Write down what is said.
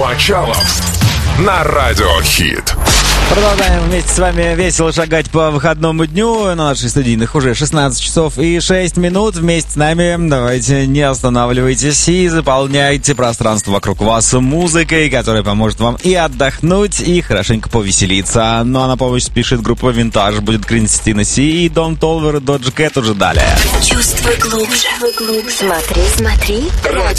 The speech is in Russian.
Мочалов на Радиохит. Продолжаем вместе с вами весело шагать по выходному дню. На наших студийных уже 16 часов и 6 минут. Вместе с нами давайте не останавливайтесь и заполняйте пространство вокруг вас музыкой, которая поможет вам и отдохнуть, и хорошенько повеселиться. Ну а на помощь спешит группа «Винтаж». Будет Кристина Си и Дон Толвер и Доджа Кэт уже далее. Чувствуй глубже. Смотри.